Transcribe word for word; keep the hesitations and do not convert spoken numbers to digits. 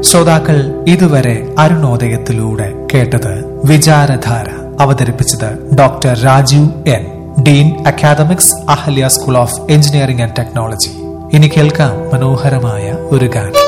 ശ്രോതാക്കൾ ഇതുവരെ അരുണോദയത്തിലൂടെ കേട്ടത് വിചാരധാര. അവതരിപ്പിച്ചത് doctor Rajeev N, Dean academics, Ahalya school of engineering and technology. ഇനി കേൾക്കാം മനോഹരമായ ഒരു ഗാനം.